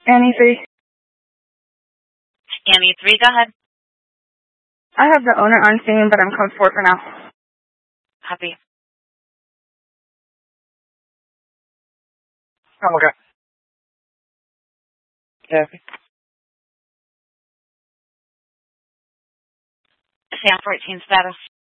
Annie 3. Annie 3, go ahead. I have the owner on scene, but I'm code 4 for now. Copy. I'm okay. Copy. Sam 14 status.